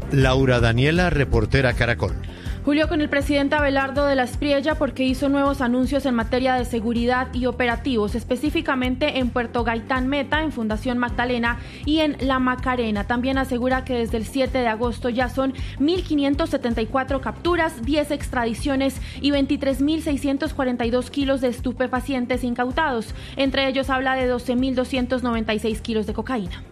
Laura Daniela, reportera Caracol. Julio, con el presidente Abelardo de la Espriella porque hizo nuevos anuncios en materia de seguridad y operativos, específicamente en Puerto Gaitán Meta, en Fundación Magdalena y en La Macarena. También asegura que desde el 7 de agosto ya son 1.574 capturas, 10 extradiciones y 23.642 kilos de estupefacientes incautados. Entre ellos habla de 12.296 kilos de cocaína.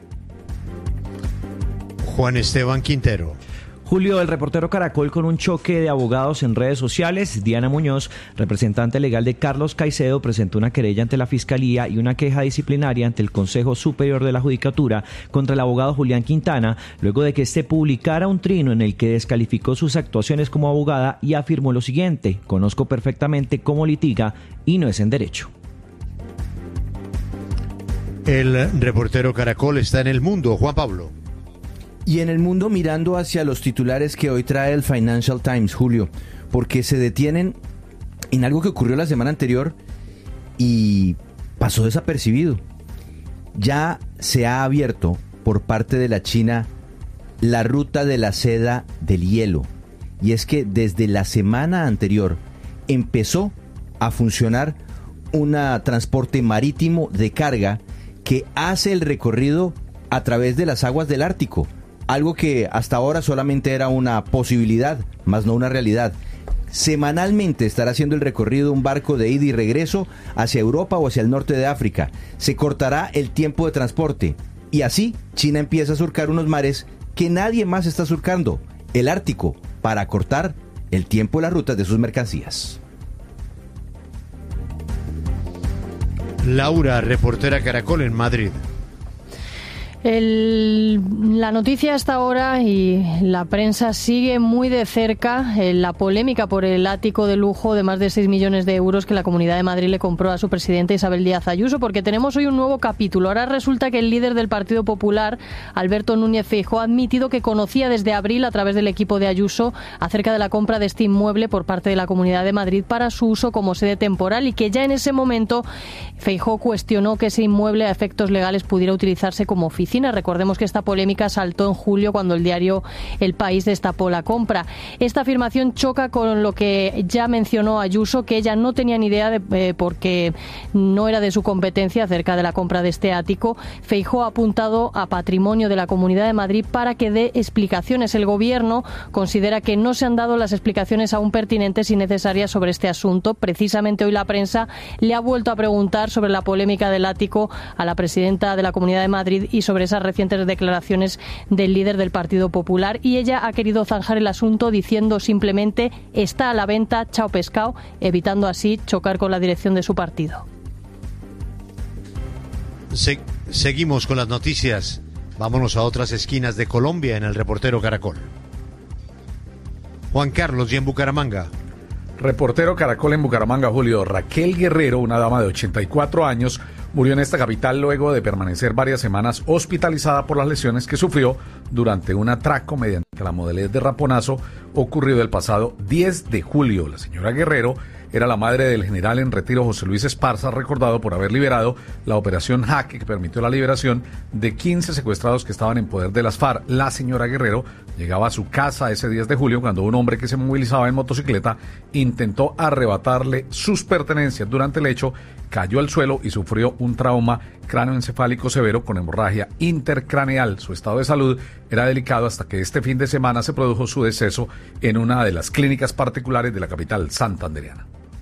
Juan Esteban Quintero. Julio, el reportero Caracol con un choque de abogados en redes sociales. Diana Muñoz, representante legal de Carlos Caicedo, presentó una querella ante la Fiscalía y una queja disciplinaria ante el Consejo Superior de la Judicatura contra el abogado Julián Quintana, luego de que este publicara un trino en el que descalificó sus actuaciones como abogada y afirmó lo siguiente: conozco perfectamente cómo litiga y no es en derecho. El reportero Caracol está en El Mundo. Juan Pablo. Y en El Mundo mirando hacia los titulares que hoy trae el Financial Times, Julio, porque se detienen en algo que ocurrió la semana anterior y pasó desapercibido. Ya se ha abierto por parte de la China la ruta de la seda del hielo. Y es que desde la semana anterior empezó a funcionar un transporte marítimo de carga que hace el recorrido a través de las aguas del Ártico. Algo que hasta ahora solamente era una posibilidad, más no una realidad. Semanalmente estará haciendo el recorrido un barco de ida y regreso hacia Europa o hacia el norte de África. Se cortará el tiempo de transporte y así China empieza a surcar unos mares que nadie más está surcando, el Ártico, para cortar el tiempo y las rutas de sus mercancías. Laura, reportera Caracol en Madrid. La noticia hasta ahora y la prensa sigue muy de cerca la polémica por el ático de lujo de más de 6 millones de euros que la Comunidad de Madrid le compró a su presidenta Isabel Díaz Ayuso, porque tenemos hoy un nuevo capítulo. Ahora resulta que el líder del Partido Popular, Alberto Núñez Feijóo, ha admitido que conocía desde abril a través del equipo de Ayuso acerca de la compra de este inmueble por parte de la Comunidad de Madrid para su uso como sede temporal y que ya en ese momento Feijóo cuestionó que ese inmueble a efectos legales pudiera utilizarse como oficina. Recordemos que esta polémica saltó en julio cuando el diario El País destapó la compra. Esta afirmación choca con lo que ya mencionó Ayuso, que ella no tenía ni idea porque no era de su competencia acerca de la compra de este ático. Feijóo ha apuntado a Patrimonio de la Comunidad de Madrid para que dé explicaciones. El gobierno considera que no se han dado las explicaciones aún pertinentes y necesarias sobre este asunto. Precisamente hoy la prensa le ha vuelto a preguntar sobre la polémica del ático a la presidenta de la Comunidad de Madrid y sobre esas recientes declaraciones del líder del Partido Popular, y ella ha querido zanjar el asunto diciendo simplemente está a la venta, chao pescado, evitando así chocar con la dirección de su partido. Seguimos con las noticias. Vámonos a otras esquinas de Colombia en el reportero Caracol. Juan Carlos, y en Bucaramanga. Reportero Caracol en Bucaramanga, Julio. Raquel Guerrero, una dama de 84 años, murió en esta capital luego de permanecer varias semanas hospitalizada por las lesiones que sufrió durante un atraco mediante la modalidad de raponazo ocurrido el pasado 10 de julio. La señora Guerrero era la madre del general en retiro José Luis Esparza, recordado por haber liderado la operación Jaque, que permitió la liberación de 15 secuestrados que estaban en poder de las FARC. La señora Guerrero llegaba a su casa ese 10 de julio cuando un hombre que se movilizaba en motocicleta intentó arrebatarle sus pertenencias. Durante el hecho, cayó al suelo y sufrió un trauma cráneoencefálico severo con hemorragia intercraneal. Su estado de salud era delicado hasta que este fin de semana se produjo su deceso en una de las clínicas particulares de la capital santandereana.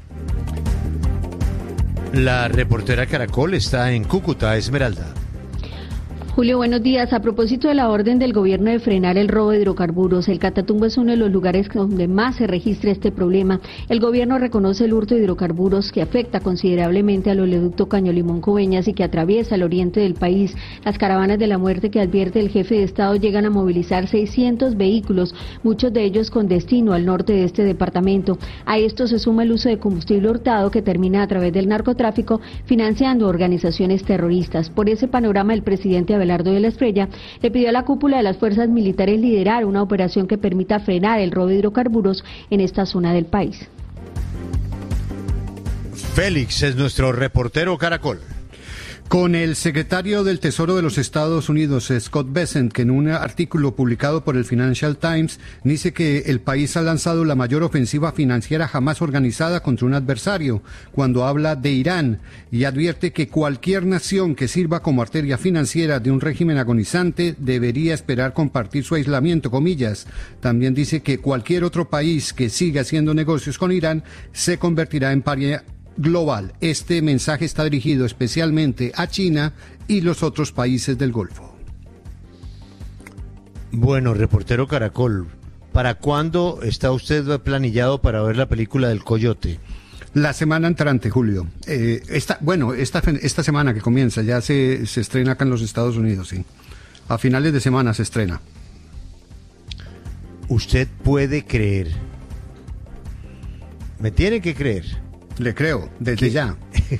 La reportera Caracol está en Cúcuta, Esmeralda. Julio, buenos días. A propósito de la orden del gobierno de frenar el robo de hidrocarburos, el Catatumbo es uno de los lugares donde más se registra este problema. El gobierno reconoce el hurto de hidrocarburos que afecta considerablemente al oleoducto Caño-Limón-Coveñas y que atraviesa el oriente del país. Las caravanas de la muerte que advierte el jefe de Estado llegan a movilizar 600 vehículos, muchos de ellos con destino al norte de este departamento. A esto se suma el uso de combustible hurtado que termina a través del narcotráfico financiando organizaciones terroristas. Por ese panorama, el presidente Abelardo de la Espriella le pidió a la cúpula de las fuerzas militares liderar una operación que permita frenar el robo de hidrocarburos en esta zona del país. Félix es nuestro reportero Caracol. Con el secretario del Tesoro de los Estados Unidos, Scott Bessent, que en un artículo publicado por el Financial Times dice que el país ha lanzado la mayor ofensiva financiera jamás organizada contra un adversario, cuando habla de Irán, y advierte que cualquier nación que sirva como arteria financiera de un régimen agonizante debería esperar compartir su aislamiento, comillas. También dice que cualquier otro país que siga haciendo negocios con Irán se convertirá en paria global. Este mensaje está dirigido especialmente a China y los otros países del Golfo. Bueno, reportero Caracol, ¿para cuándo está usted planillado para ver la película del Coyote? La semana entrante, Julio. Esta semana que comienza ya se estrena acá en los Estados Unidos, sí. A finales de semana se estrena. Usted puede creer. Me tiene que creer. Le creo, desde ya.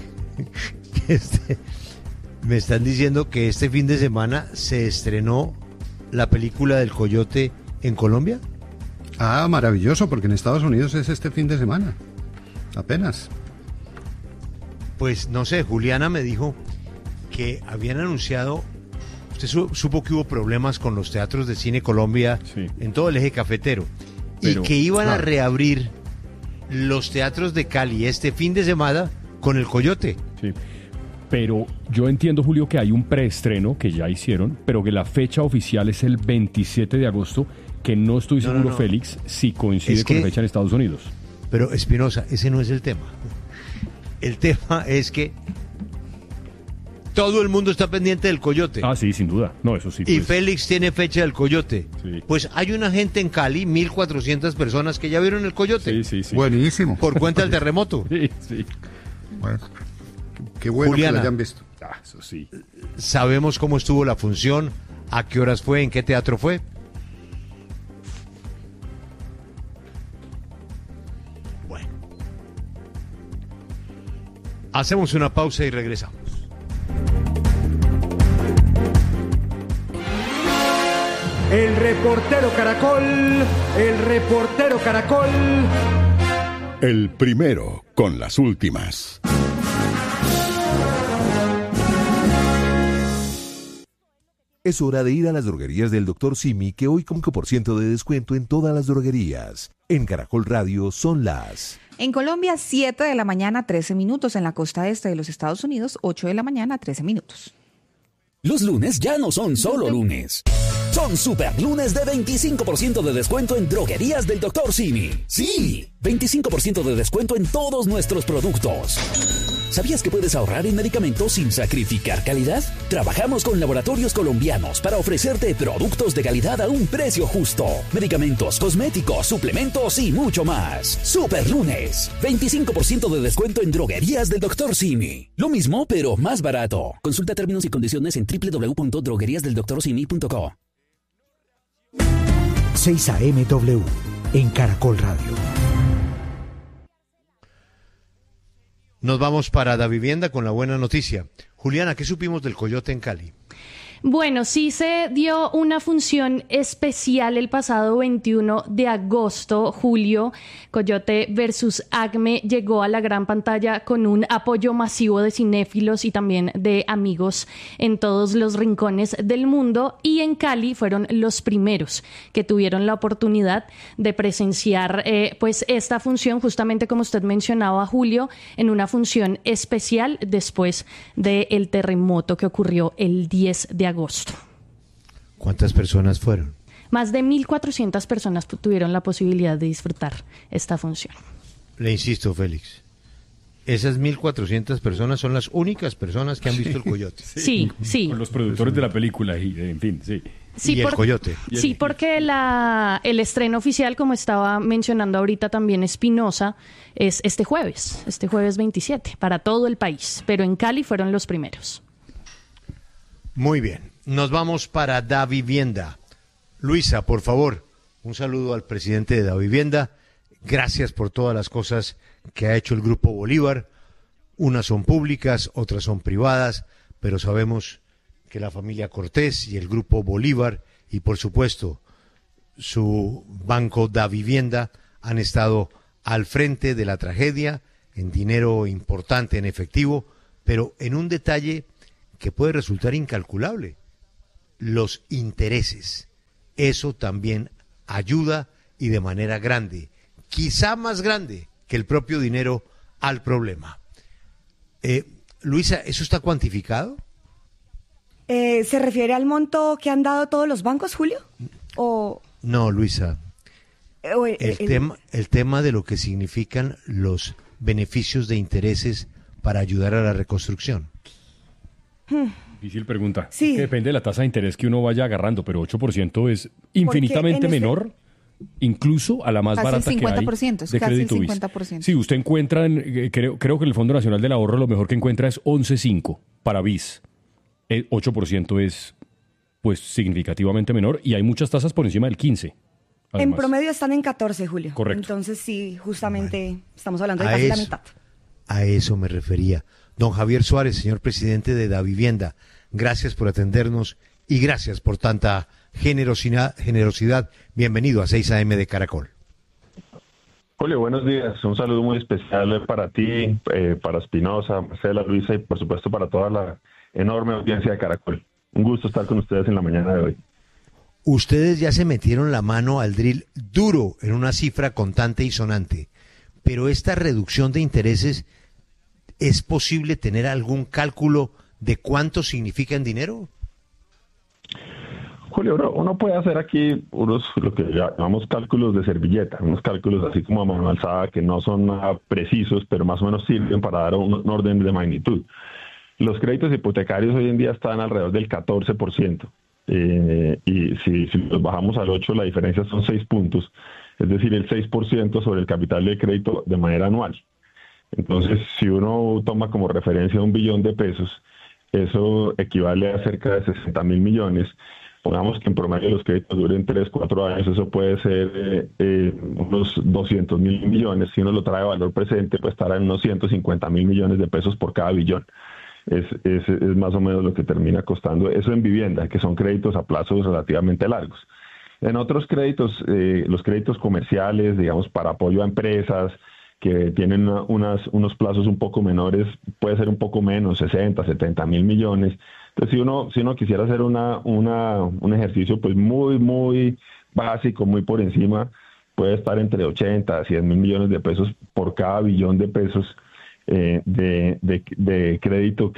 Me están diciendo que este fin de semana se estrenó la película del Coyote en Colombia. Ah, maravilloso, porque en Estados Unidos es este fin de semana. Apenas. Pues no sé, Juliana me dijo que habían anunciado, usted supo que hubo problemas con los teatros de Cine Colombia, sí, en todo el eje cafetero, pero, y que iban a reabrir los teatros de Cali este fin de semana con el Coyote. Sí, pero yo entiendo, Julio, que hay un preestreno que ya hicieron, pero que la fecha oficial es el 27 de agosto, que no estoy seguro, no. Félix, si coincide con la fecha en Estados Unidos. Pero, Espinosa, ese no es el tema. El tema es que todo el mundo está pendiente del Coyote. Ah, sí, sin duda. No, eso sí. Y pues Félix tiene fecha del Coyote. Sí. Pues hay una gente en Cali, 1.400 personas que ya vieron el Coyote. Sí. Buenísimo. Por cuenta del terremoto. Sí. Bueno, qué bueno, Juliana, que lo hayan visto. Ah, eso sí. ¿Sabemos cómo estuvo la función? ¿A qué horas fue? ¿En qué teatro fue? Bueno. Hacemos una pausa y regresamos. El reportero Caracol. El primero con las últimas. Es hora de ir a las droguerías del Dr. Simi, que hoy con 5% de descuento en todas las droguerías. En Caracol Radio son las... En Colombia, 7 de la mañana, 13 minutos. En la costa este de los Estados Unidos, 8 de la mañana, 13 minutos. Los lunes ya no son solo lunes. Son super lunes de 25% de descuento en droguerías del Dr. Simi. Sí, 25% de descuento en todos nuestros productos. ¿Sabías que puedes ahorrar en medicamentos sin sacrificar calidad? Trabajamos con laboratorios colombianos para ofrecerte productos de calidad a un precio justo. Medicamentos, cosméticos, suplementos y mucho más. Super lunes, 25% de descuento en droguerías del Dr. Simi. Lo mismo, pero más barato. Consulta términos y condiciones en www.drogueriasdeldoctorsimi.co. 6 AMW en Caracol Radio. Nos vamos para Davivienda con la buena noticia. Juliana, ¿qué supimos del Coyote en Cali? Bueno, sí se dio una función especial el pasado 21 de agosto, Julio. Coyote versus Acme llegó a la gran pantalla con un apoyo masivo de cinéfilos y también de amigos en todos los rincones del mundo. Y en Cali fueron los primeros que tuvieron la oportunidad de presenciar pues esta función, justamente como usted mencionaba, Julio, en una función especial después del terremoto que ocurrió el 10 de agosto. ¿Cuántas personas fueron? Más de 1.400 personas tuvieron la posibilidad de disfrutar esta función. Le insisto, Félix, esas 1.400 personas son las únicas personas que han visto el Coyote. Sí. Con los productores de la película, y en fin, sí. Sí, el Coyote. Sí, porque el estreno oficial, como estaba mencionando ahorita también Espinosa, es este jueves 27, para todo el país, pero en Cali fueron los primeros. Muy bien, nos vamos para Davivienda. Luisa, por favor, un saludo al presidente de Davivienda. Gracias por todas las cosas que ha hecho el Grupo Bolívar. Unas son públicas, otras son privadas, pero sabemos que la familia Cortés y el Grupo Bolívar y, por supuesto, su Banco Davivienda han estado al frente de la tragedia en dinero importante, en efectivo, pero en un detalle que puede resultar incalculable: los intereses. Eso también ayuda, y de manera grande, quizá más grande que el propio dinero, al problema. Luisa, ¿eso está cuantificado? ¿Se refiere al monto que han dado todos los bancos, Julio? ¿O... No, Luisa. El tema de lo que significan los beneficios de intereses para ayudar a la reconstrucción. Difícil pregunta. Sí. Es que depende de la tasa de interés que uno vaya agarrando, pero 8% es infinitamente menor, incluso a la más casi barata el 50%, que hay de Crédito casi el BIS. 50%. Sí, usted encuentra, creo que el Fondo Nacional del Ahorro lo mejor que encuentra es 11.5 para BIS. El 8% es pues significativamente menor, y hay muchas tasas por encima del 15%. Además. En promedio están en 14, Julio. Correcto. Entonces sí, justamente estamos hablando de casi la mitad. A eso me refería. Don Javier Suárez, señor presidente de Davivienda, gracias por atendernos y gracias por tanta generosidad. Bienvenido a 6 AM de Caracol. Julio, buenos días. Un saludo muy especial para ti, para Espinosa, Marcela, Luisa y por supuesto para toda la enorme audiencia de Caracol. Un gusto estar con ustedes en la mañana de hoy. Ustedes ya se metieron la mano al drill duro en una cifra contante y sonante, pero esta reducción de intereses, ¿es posible tener algún cálculo de cuánto significa en dinero? Julio, uno puede hacer aquí lo que llamamos cálculos de servilleta, unos cálculos así como a mano alzada que no son nada precisos, pero más o menos sirven para dar un orden de magnitud. Los créditos hipotecarios hoy en día están alrededor del 14%. Y si los bajamos al 8, la diferencia son 6 puntos, es decir, el 6% sobre el capital de crédito de manera anual. Entonces, si uno toma como referencia 1 billón de pesos, eso equivale a cerca de 60.000 millones. Pongamos que en promedio los créditos duren 3, 4 años, eso puede ser unos 200.000 millones. Si uno lo trae a valor presente, pues estará en unos 150.000 millones de pesos por cada billón. Es más o menos lo que termina costando eso en vivienda, que son créditos a plazos relativamente largos. En otros créditos, los créditos comerciales, digamos, para apoyo a empresas que tienen unos plazos un poco menores, puede ser un poco menos, 60, 70.000 millones. Entonces, si uno quisiera hacer un ejercicio pues muy básico, muy por encima, puede estar entre 80 a 100.000 millones de pesos por cada billón de pesos de crédito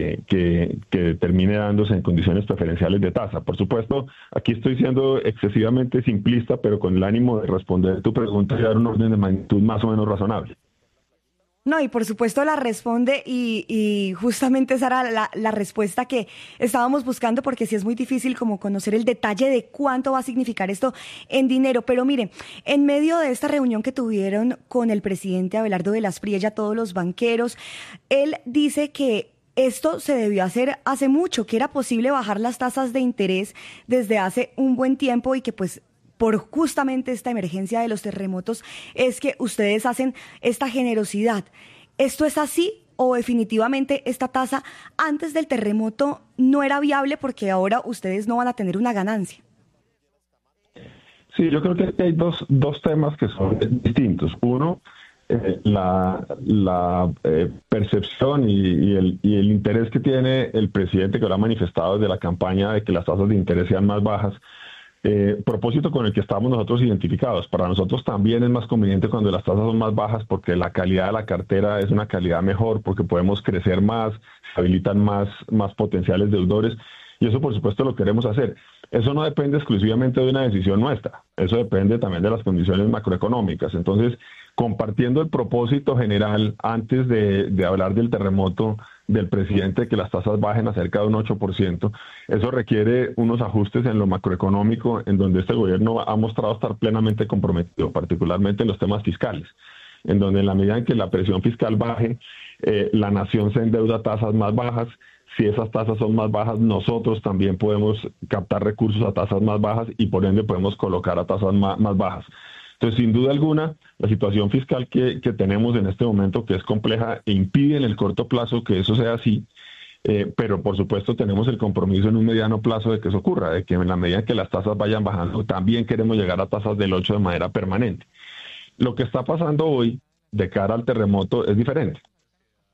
que termine dándose en condiciones preferenciales de tasa. Por supuesto, aquí estoy siendo excesivamente simplista, pero con el ánimo de responder tu pregunta y dar un orden de magnitud más o menos razonable. No, y por supuesto la responde y justamente esa era la respuesta que estábamos buscando, porque sí es muy difícil como conocer el detalle de cuánto va a significar esto en dinero. Pero mire, en medio de esta reunión que tuvieron con el presidente Abelardo de la Espriella, todos los banqueros, él dice que esto se debió hacer hace mucho, que era posible bajar las tasas de interés desde hace un buen tiempo y que pues por justamente esta emergencia de los terremotos es que ustedes hacen esta generosidad. ¿Esto es así o definitivamente esta tasa antes del terremoto no era viable porque ahora ustedes no van a tener una ganancia? Sí, yo creo que hay dos temas que son distintos. Uno, la percepción y el interés que tiene el presidente, que lo ha manifestado desde la campaña de que las tasas de interés sean más bajas. Propósito con el que estamos nosotros identificados. Para nosotros también es más conveniente cuando las tasas son más bajas, porque la calidad de la cartera es una calidad mejor, porque podemos crecer más, se habilitan más potenciales deudores, y eso por supuesto lo queremos hacer. Eso no depende exclusivamente de una decisión nuestra, eso depende también de las condiciones macroeconómicas. Entonces, compartiendo el propósito general antes de hablar del terremoto del presidente, que las tasas bajen a cerca de un 8%, eso requiere unos ajustes en lo macroeconómico, en donde este gobierno ha mostrado estar plenamente comprometido, particularmente en los temas fiscales, en donde en la medida en que la presión fiscal baje, la nación se endeuda a tasas más bajas. Si esas tasas son más bajas, nosotros también podemos captar recursos a tasas más bajas y por ende podemos colocar a tasas más bajas. Entonces, sin duda alguna, la situación fiscal que tenemos en este momento, que es compleja, impide en el corto plazo que eso sea así, pero por supuesto tenemos el compromiso en un mediano plazo de que eso ocurra, de que en la medida en que las tasas vayan bajando, también queremos llegar a tasas del 8 de manera permanente. Lo que está pasando hoy, de cara al terremoto, es diferente.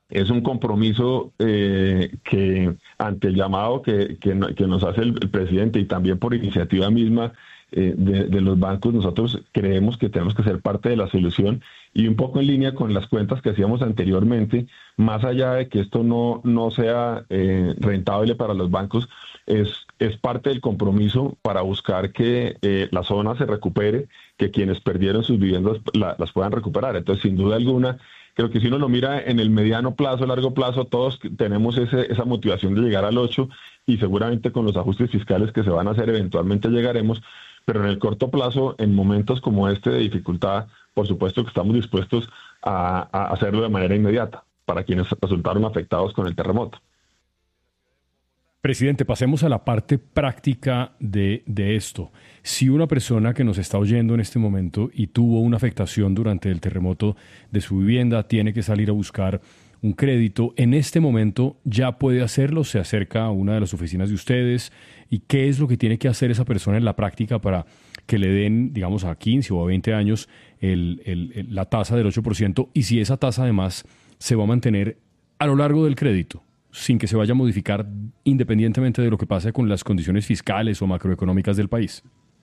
Es un compromiso que ante el llamado que nos hace el presidente y también por iniciativa misma de los bancos, nosotros creemos que tenemos que ser parte de la solución y un poco en línea con las cuentas que hacíamos anteriormente, más allá de que esto no sea rentable para los bancos, es parte del compromiso para buscar que la zona se recupere, que quienes perdieron sus viviendas las puedan recuperar. Entonces, sin duda alguna, creo que si uno lo mira en el mediano plazo, largo plazo, todos tenemos esa motivación de llegar al 8 y seguramente con los ajustes fiscales que se van a hacer eventualmente llegaremos, pero en el corto plazo, en momentos como este de dificultad, por supuesto que estamos dispuestos a hacerlo de manera inmediata para quienes resultaron afectados con el terremoto. Presidente, pasemos a la parte práctica de esto. Si una persona que nos está oyendo en este momento y tuvo una afectación durante el terremoto de su vivienda, tiene que salir a buscar un crédito, en este momento ya puede hacerlo, se acerca a una de las oficinas de ustedes, y qué es lo que tiene que hacer esa persona en la práctica para que le den, digamos, a 15 o a 20 años la tasa del 8%, y si esa tasa además se va a mantener a lo largo del crédito, sin que se vaya a modificar independientemente de lo que pase con las condiciones fiscales o macroeconómicas del país.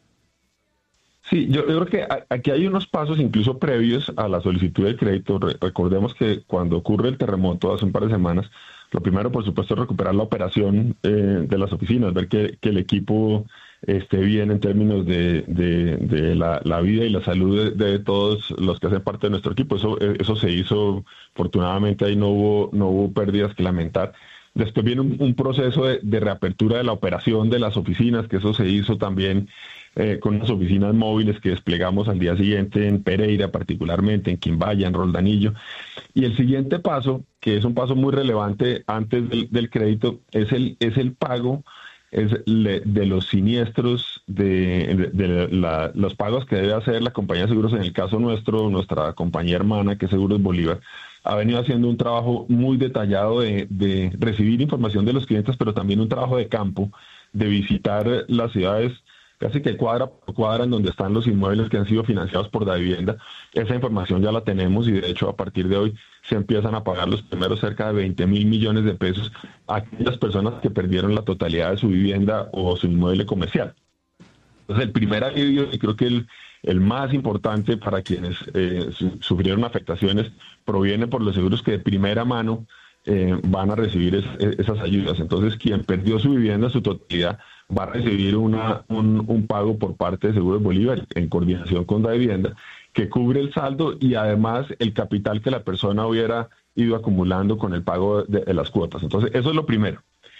Sí, yo creo que aquí hay unos pasos incluso previos a la solicitud de crédito. Recordemos que cuando ocurre el terremoto hace un par de semanas, lo primero, por supuesto, es recuperar la operación de las oficinas, ver que el equipo esté bien en términos de la vida y la salud de todos los que hacen parte de nuestro equipo. Eso se hizo, afortunadamente ahí no hubo pérdidas que lamentar. Después viene un proceso de reapertura de la operación de las oficinas, que eso se hizo también con unas oficinas móviles que desplegamos al día siguiente en Pereira, particularmente en Quimbaya, en Roldanillo. Y el siguiente paso, que es un paso muy relevante antes del crédito, es el pago de los siniestros, los pagos que debe hacer la compañía de seguros. En el caso nuestro, nuestra compañía hermana, que es Seguros Bolívar, ha venido haciendo un trabajo muy detallado de recibir información de los clientes, pero también un trabajo de campo, de visitar las ciudades casi que cuadra por cuadra en donde están los inmuebles que han sido financiados por Davivienda. Esa información ya la tenemos y de hecho a partir de hoy se empiezan a pagar los primeros cerca de 20.000 millones de pesos a aquellas personas que perdieron la totalidad de su vivienda o su inmueble comercial. Entonces el primer alivio, y creo que el más importante para quienes sufrieron afectaciones, proviene por los seguros que de primera mano van a recibir esas ayudas. Entonces quien perdió su vivienda, su totalidad, va a recibir un pago por parte de Seguros Bolívar en coordinación con Davivienda, que cubre el saldo y además el capital que la persona hubiera ido acumulando con el pago de las cuotas. Entonces eso es lo primero.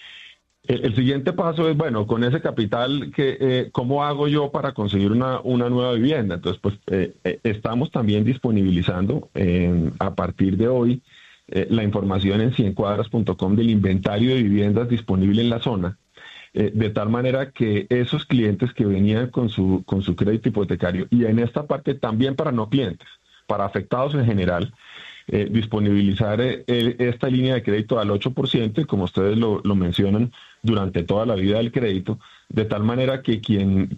El siguiente paso es, bueno, con ese capital, ¿cómo hago yo para conseguir una nueva vivienda? Entonces, pues estamos también disponibilizando a partir de hoy la información en 100cuadras.com del inventario de viviendas disponible en la zona, de tal manera que esos clientes que venían con su crédito hipotecario, y en esta parte también para no clientes, para afectados en general, disponibilizar esta línea de crédito al 8%, y como ustedes lo mencionan, durante toda la vida del crédito, de tal manera que quien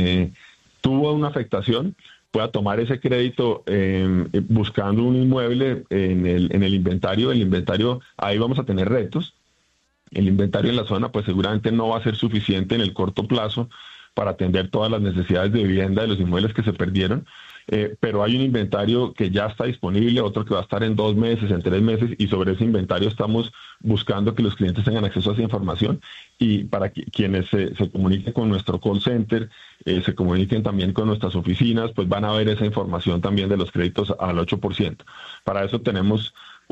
tuvo una afectación pueda tomar ese crédito buscando un inmueble en el inventario. El inventario, ahí vamos a tener retos. El inventario en la zona pues seguramente no va a ser suficiente en el corto plazo para atender todas las necesidades de vivienda de los inmuebles que se perdieron, pero hay un inventario que ya está disponible, otro que va a estar en 2 meses, en 3 meses, y sobre ese inventario estamos buscando que los clientes tengan acceso a esa información, y para quienes se comuniquen con nuestro call center, se comuniquen también con nuestras oficinas, pues van a ver esa información también de los créditos al 8%. Para eso tenemos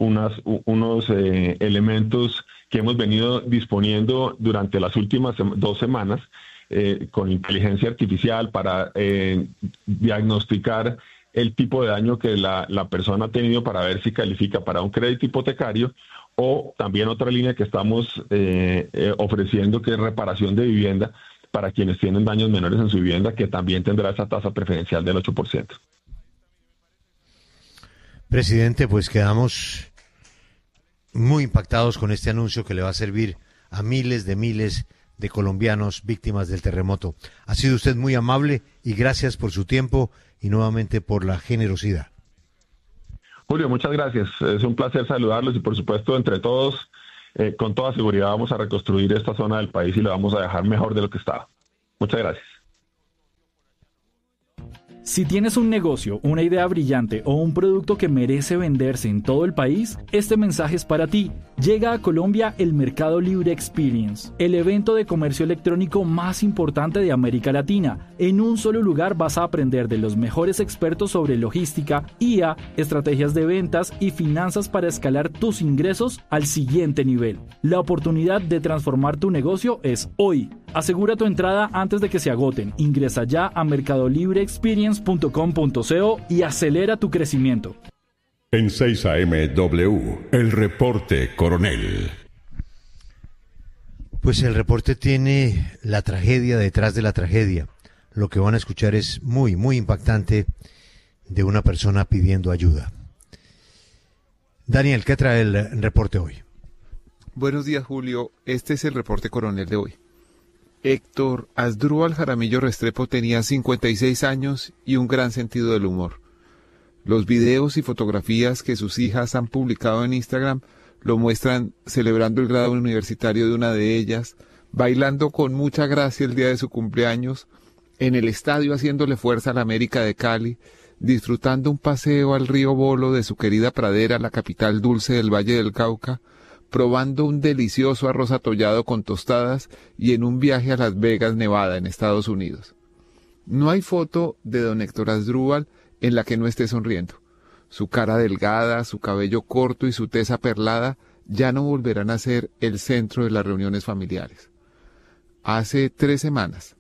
unos elementos que hemos venido disponiendo durante las últimas 2 semanas, con inteligencia artificial para diagnosticar el tipo de daño que la persona ha tenido para ver si califica para un crédito hipotecario, o también otra línea que estamos ofreciendo, que es reparación de vivienda para quienes tienen daños menores en su vivienda, que también tendrá esa tasa preferencial del 8%. Presidente, pues quedamos muy impactados con este anuncio que le va a servir a miles de colombianos víctimas del terremoto. Ha sido usted muy amable y gracias por su tiempo y nuevamente por la generosidad. Julio, muchas gracias. Es un placer saludarlos y por supuesto entre todos, con toda seguridad vamos a reconstruir esta zona del país y la vamos a dejar mejor de lo que estaba. Muchas gracias. Si tienes un negocio, una idea brillante o un producto que merece venderse en todo el país, este mensaje es para ti. Llega a Colombia el Mercado Libre Experience, el evento de comercio electrónico más importante de América Latina. En un solo lugar vas a aprender de los mejores expertos sobre logística, IA, estrategias de ventas y finanzas para escalar tus ingresos al siguiente nivel. La oportunidad de transformar tu negocio es hoy. Asegura tu entrada antes de que se agoten. Ingresa ya a mercadolibreexperience.com.co y acelera tu crecimiento. En 6 AM W, el reporte Coronel. Pues el reporte tiene la tragedia detrás de la tragedia. Lo que van a escuchar es muy, muy impactante de una persona pidiendo ayuda. Daniel, ¿qué trae el reporte hoy? Buenos días, Julio. Este es el reporte Coronel de hoy. Héctor Asdrúbal Jaramillo Restrepo tenía 56 años y un gran sentido del humor. Los videos y fotografías que sus hijas han publicado en Instagram lo muestran celebrando el grado universitario de una de ellas, bailando con mucha gracia el día de su cumpleaños, en el estadio haciéndole fuerza a la América de Cali, disfrutando un paseo al río Bolo de su querida Pradera, la capital dulce del Valle del Cauca, probando un delicioso arroz atollado con tostadas y en un viaje a Las Vegas, Nevada, en Estados Unidos. No hay foto de don Héctor Asdrúbal en la que no esté sonriendo. Su cara delgada, su cabello corto y su tez aperlada ya no volverán a ser el centro de las reuniones familiares. Hace 3 semanas,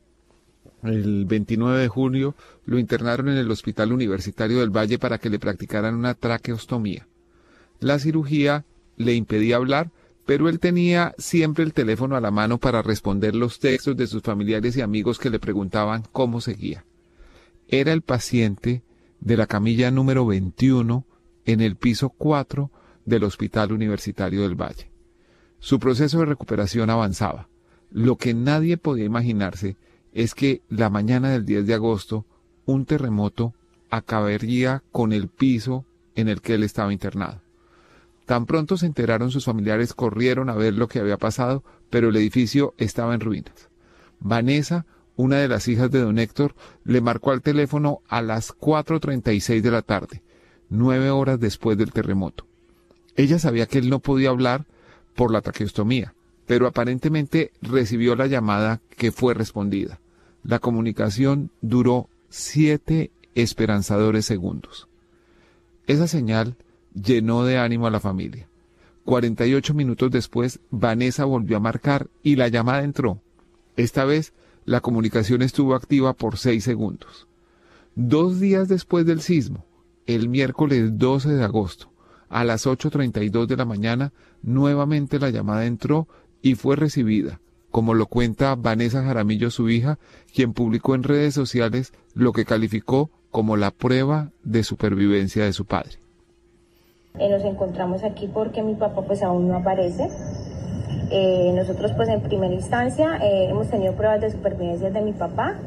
el 29 de julio, lo internaron en el Hospital Universitario del Valle para que le practicaran una traqueostomía. La cirugía le impedía hablar, pero él tenía siempre el teléfono a la mano para responder los textos de sus familiares y amigos que le preguntaban cómo seguía. Era el paciente de la camilla número 21 en el piso 4 del Hospital Universitario del Valle. Su proceso de recuperación avanzaba. Lo que nadie podía imaginarse es que la mañana del 10 de agosto un terremoto acabaría con el piso en el que él estaba internado. Tan pronto se enteraron sus familiares, corrieron a ver lo que había pasado, pero el edificio estaba en ruinas. Vanessa, una de las hijas de don Héctor, le marcó al teléfono a las 4:36 de la tarde, 9 horas después del terremoto. Ella sabía que él no podía hablar por la traqueostomía, pero aparentemente recibió la llamada que fue respondida. La comunicación duró 7 esperanzadores segundos. Esa señal llenó de ánimo a la familia. 48 minutos después, Vanessa volvió a marcar y la llamada entró. Esta vez, la comunicación estuvo activa por 6 segundos. 2 días después del sismo, el miércoles 12 de agosto, a las 8:32 de la mañana, nuevamente la llamada entró y fue recibida, como lo cuenta Vanessa Jaramillo, su hija, quien publicó en redes sociales lo que calificó como la prueba de supervivencia de su padre. Nos encontramos aquí porque mi papá pues aún no aparece. Nosotros pues en primera instancia hemos tenido pruebas de supervivencia de mi papá.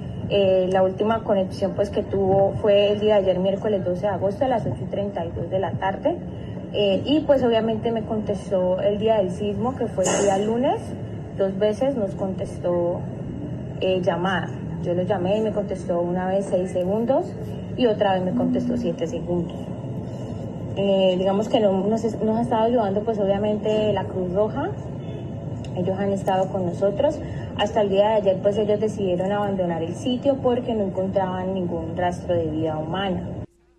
La última conexión pues que tuvo fue el día de ayer, miércoles 12 de agosto a las 8:32 de la tarde. Y pues obviamente me contestó el día del sismo, que fue el día lunes. 2 veces nos contestó llamada. Yo lo llamé y me contestó una vez 6 segundos y otra vez me contestó 7 segundos. Digamos que nos ha estado ayudando pues obviamente la Cruz Roja. Ellos han estado con nosotros. Hasta el día de ayer pues ellos decidieron abandonar el sitio porque no encontraban ningún rastro de vida humana.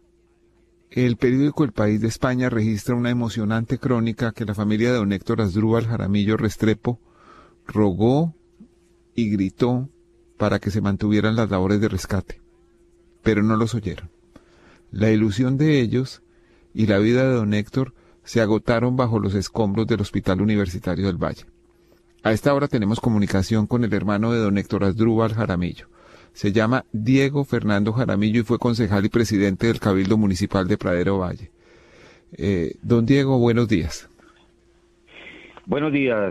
El periódico El País de España registra una emocionante crónica que la familia de don Héctor Asdrúbal Jaramillo Restrepo rogó y gritó para que se mantuvieran las labores de rescate, pero no los oyeron. La ilusión de ellos y la vida de don Héctor se agotaron bajo los escombros del Hospital Universitario del Valle. A esta hora tenemos comunicación con el hermano de don Héctor Asdrúbal Jaramillo. Se llama Diego Fernando Jaramillo y fue concejal y presidente del Cabildo Municipal de Pradera Valle. Don Diego, buenos días. Buenos días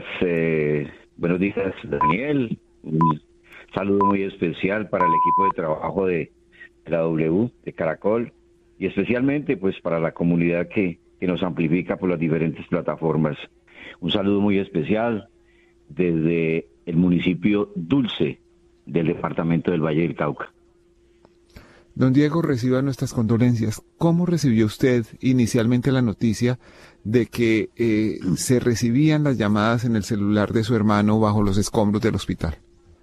Daniel. Un saludo muy especial para el equipo de trabajo de la W, de Caracol, y especialmente pues para la comunidad que nos amplifica por las diferentes plataformas. Un saludo muy especial desde el municipio Dulce del departamento del Valle del Cauca. Don Diego, reciba nuestras condolencias. ¿Cómo recibió usted inicialmente la noticia de que se recibían las llamadas en el celular de su hermano bajo los escombros del hospital?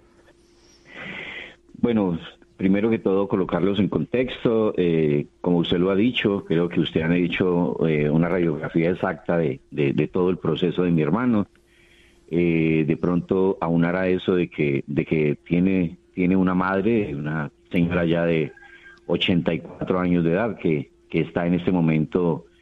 Bueno, primero que todo colocarlos en contexto. Como usted lo ha dicho, creo que usted ha hecho una radiografía exacta de todo el proceso de mi hermano. De pronto aunar a eso de que tiene una madre, una señora ya de 84 años de edad que está en este momento